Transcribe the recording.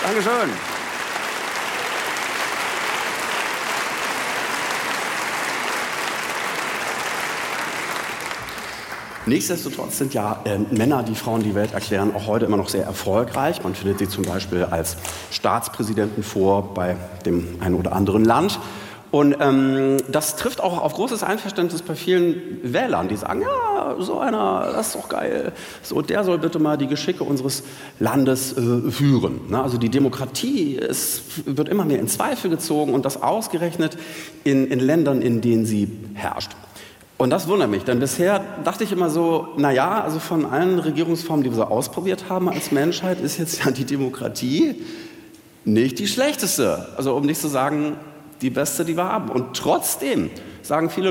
Dankeschön. Nichtsdestotrotz sind ja Männer, die Frauen die Welt erklären, auch heute immer noch sehr erfolgreich. Man findet sie zum Beispiel als Staatspräsidenten vor bei dem einen oder anderen Land. Und das trifft auch auf großes Einverständnis bei vielen Wählern, die sagen, ja, so einer, das ist doch geil. So, der soll bitte mal die Geschicke unseres Landes führen. Ne? Also die Demokratie wird immer mehr in Zweifel gezogen und das ausgerechnet in Ländern, in denen sie herrscht. Und das wundert mich, denn bisher dachte ich immer so, naja, also von allen Regierungsformen, die wir so ausprobiert haben als Menschheit, ist jetzt ja die Demokratie nicht die schlechteste. Also um nicht zu sagen, die beste, die wir haben. Und trotzdem sagen viele